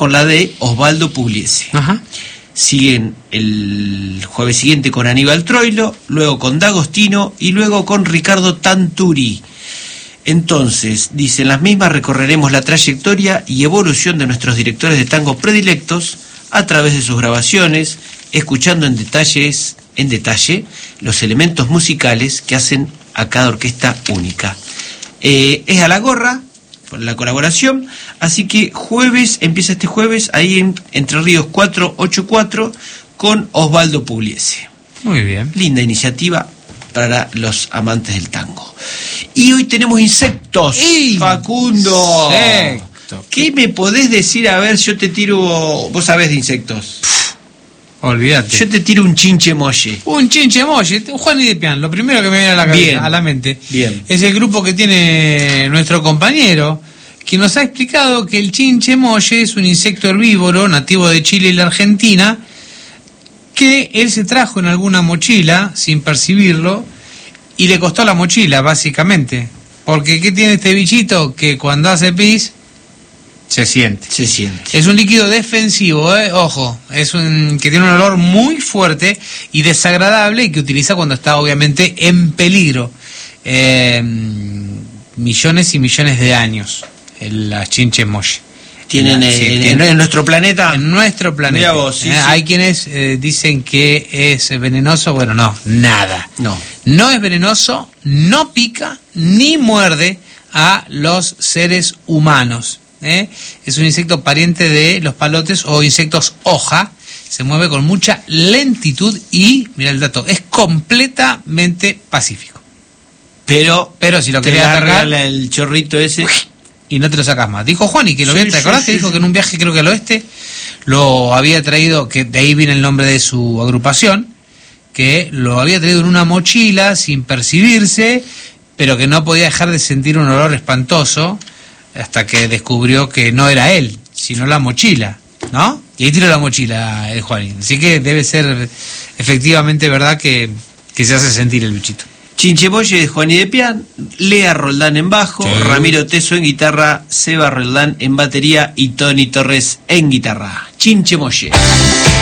por la de Osvaldo Pugliese. Ajá. Siguen el jueves siguiente con Aníbal Troilo, luego con D'Agostino y luego con Ricardo Tanturi. Entonces, dicen las mismas, recorreremos la trayectoria y evolución de nuestros directores de tango predilectos a través de sus grabaciones, escuchando en detalle los elementos musicales que hacen a cada orquesta única. Es a la gorra por la colaboración, así que empieza este jueves ahí en Entre Ríos 484 con Osvaldo Pugliese. Muy bien. Linda iniciativa para los amantes del tango. Y hoy tenemos insectos. ¡Ey! Facundo. Insectos. ¿Qué me podés decir? A ver, yo te tiro... Vos sabés de insectos. Olvídate. Yo te tiro un chinche molle. Un chinche molle, Juan y de Pian. Lo primero que me viene a la cabeza, a la mente, bien. Es el grupo que tiene nuestro compañero, que nos ha explicado que el chinche molle es un insecto herbívoro nativo de Chile y la Argentina, que él se trajo en alguna mochila sin percibirlo y le costó la mochila, básicamente. Porque ¿qué tiene este bichito? Que cuando hace pis se siente. Es un líquido defensivo, ojo, que tiene un olor muy fuerte y desagradable y que utiliza cuando está obviamente en peligro. Millones y millones de años, las chinches molle. ¿Tienen en nuestro planeta? En nuestro planeta. Mirá vos, sí. Hay quienes dicen que es venenoso. Bueno, no, nada. No es venenoso, no pica ni muerde a los seres humanos. Es un insecto pariente de los palotes o insectos hoja. Se mueve con mucha lentitud y, mira el dato, es completamente pacífico. Pero si lo querías agarrar el chorrito ese y no te lo sacas más. Dijo Juan y que ¿te acordás que dijo que en un viaje creo que al oeste lo había traído, que de ahí viene el nombre de su agrupación, que lo había traído en una mochila sin percibirse, pero que no podía dejar de sentir un olor espantoso hasta que descubrió que no era él, sino la mochila, ¿no? Y ahí tiró la mochila el Juanín. Así que debe ser efectivamente verdad que se hace sentir el bichito. Chinche molle de Juan y de Pian, Lea Roldán en bajo, sí. Ramiro Teso en guitarra, Seba Roldán en batería y Tony Torres en guitarra. Chinche molle.